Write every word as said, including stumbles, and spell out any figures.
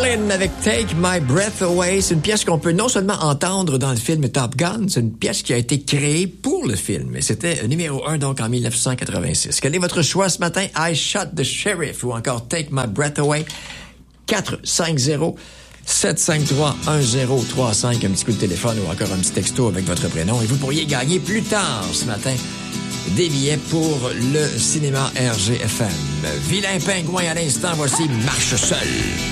Flynn avec Take My Breath Away. C'est une pièce qu'on peut non seulement entendre dans le film Top Gun, c'est une pièce qui a été créée pour le film. Et c'était numéro un, donc, en dix-neuf cent quatre-vingt-six. Quel est votre choix ce matin? I Shot the Sheriff ou encore Take My Breath Away? quatre cinq zéro sept cinq trois un zéro trois cinq, un petit coup de téléphone ou encore un petit texto avec votre prénom. Et vous pourriez gagner plus tard ce matin des billets pour le cinéma R G F M. Vilain pingouin à l'instant, voici Marche seul.